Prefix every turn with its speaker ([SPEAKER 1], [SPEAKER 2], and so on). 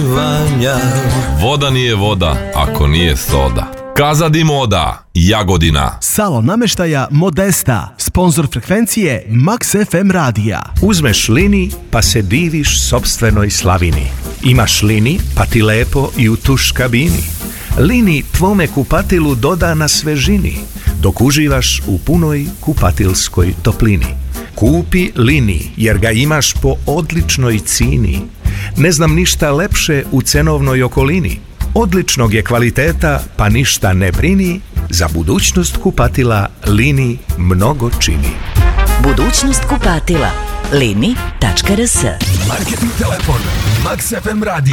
[SPEAKER 1] vanja.
[SPEAKER 2] Voda nije voda ako nije soda. Kazadi Moda, Jagodina.
[SPEAKER 3] Salon namještaja Modesta, sponzor frekvencije Max FM radija.
[SPEAKER 4] Uzmeš lini pa se diviš sopstvenoj slavini. Imaš lini pa ti lepo i u tuš kabini. Lini tvome kupatilu doda na svežini, dok uživaš u punoj kupatilskoj toplini. Kupi lini jer ga imaš po odličnoj cini. Ne znam ništa lepše u cenovnoj okolini. Odličnog je kvaliteta pa ništa ne brini. Za budućnost kupatila Lini mnogo čini.
[SPEAKER 5] Budućnost kupatila. Lini.rs.
[SPEAKER 1] Marketing telefon Max FM radio.